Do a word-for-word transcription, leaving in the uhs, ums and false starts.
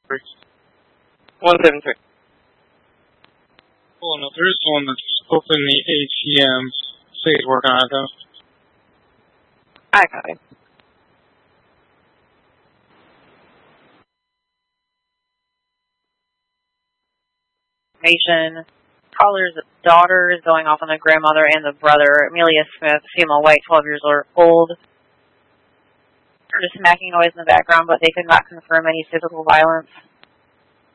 one seven three. Oh, no, there's one that's open the A T M. Please work on it, though. I got it. Information. Caller's daughter is going off on the grandmother and the brother. Amelia Smith, female, white, twelve years old. Heard a smacking noise in the background, but they could not confirm any physical violence.